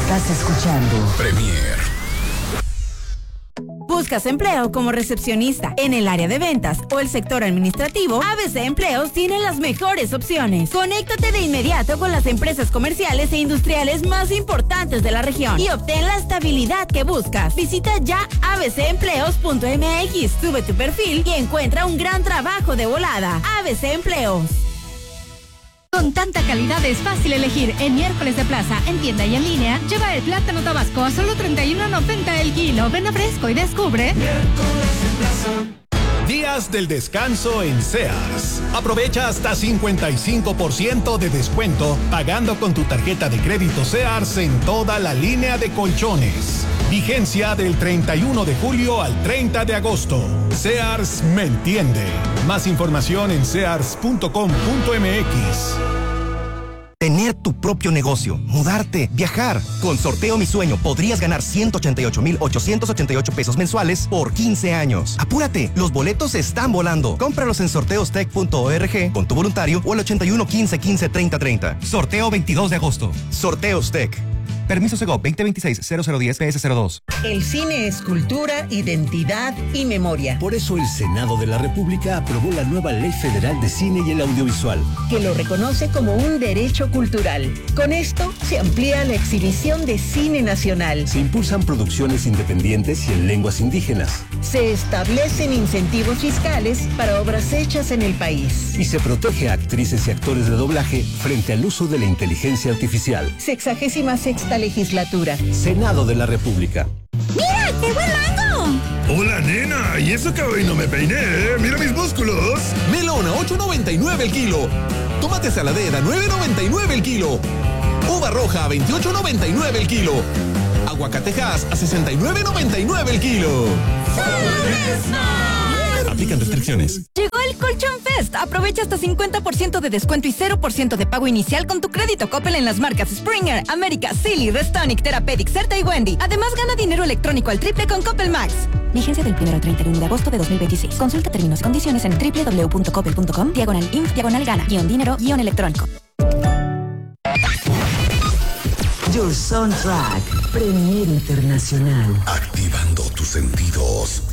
Estás escuchando Premier. ¿Buscas empleo como recepcionista en el área de ventas o el sector administrativo? ABC Empleos tiene las mejores opciones. Conéctate de inmediato con las empresas comerciales e industriales más importantes de la región y obtén la estabilidad que buscas. Visita ya abcempleos.mx, sube tu perfil y encuentra un gran trabajo de volada. ABC Empleos. Con tanta calidad es fácil elegir. En Miércoles de Plaza, en tienda y en línea, lleva el plátano tabasco a solo $31.90 el kilo. Ven a Fresco y descubre. Miércoles de Plaza. Días del descanso en Sears. Aprovecha hasta 55% de descuento pagando con tu tarjeta de crédito Sears en toda la línea de colchones. Vigencia del 31 de julio al 30 de agosto. Sears me entiende. Más información en sears.com.mx. Tener tu propio negocio, mudarte, viajar. Con Sorteo Mi Sueño podrías ganar 188,888 pesos mensuales por 15 años. Apúrate, los boletos están volando. Cómpralos en sorteostec.org con tu voluntario o al 81 15 15 30 30. Sorteo 22 de agosto. Sorteos Tec. Permiso Segov 2026-0010 PS02. El cine es cultura, identidad y memoria. Por eso el Senado de la República aprobó la nueva Ley Federal de Cine y el Audiovisual, que lo reconoce como un derecho cultural. Con esto se amplía la exhibición de cine nacional. Se impulsan producciones independientes y en lenguas indígenas. Se establecen incentivos fiscales para obras hechas en el país. Y se protege a actrices y actores de doblaje frente al uso de la inteligencia artificial. 66ª legislatura. Senado de la República. ¡Mira, qué buen mango! Hola, nena. ¿Y eso que hoy no me peiné? ¡Mira mis músculos! Melón a $8.99 el kilo. Tomate saladera a $9.99 el kilo. Uva roja a $28.99 el kilo. Aguacatejas a $69.99 el kilo. Aplican restricciones. Llegó el Colchón Fest. Aprovecha hasta 50% de descuento y 0% de pago inicial con tu crédito Coppel en las marcas Springer, América, Silly, Restonic, Therapeutic, Certa y Wendy. Además, gana dinero electrónico al triple con Coppel Max. Vigencia del 1 al 31 de agosto de 2026. Consulta términos y condiciones en www.coppel.com/inf/gana-dinero-electrónico. Your Soundtrack Premier Internacional. Activando tus sentidos.